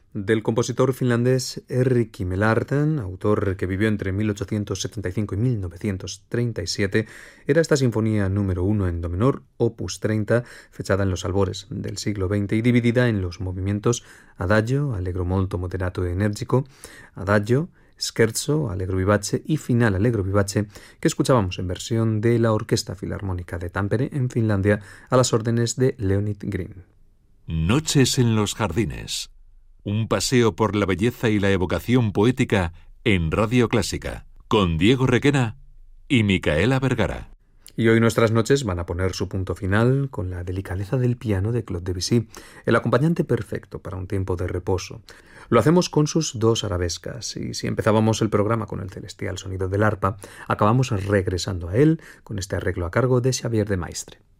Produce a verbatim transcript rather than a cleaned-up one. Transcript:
Del compositor finlandés Erkki Melartin, autor que vivió entre mil ochocientos setenta y cinco y mil novecientos treinta y siete, era esta sinfonía número uno en do menor, opus treinta, fechada en los albores del siglo veinte y dividida en los movimientos Adagio, Allegro molto moderato e energico, Adagio, Scherzo, Allegro vivace y Final Allegro vivace, que escuchábamos en versión de la Orquesta Filarmónica de Tampere, en Finlandia, a las órdenes de Leonid Green. Noches en los jardines. Un paseo por la belleza y la evocación poética en Radio Clásica, con Diego Requena y Micaela Vergara. Y hoy nuestras noches van a poner su punto final con la delicadeza del piano de Claude Debussy, el acompañante perfecto para un tiempo de reposo. Lo hacemos con sus dos arabescas, y si empezábamos el programa con el celestial sonido del arpa, acabamos regresando a él con este arreglo a cargo de Xavier de Maistre.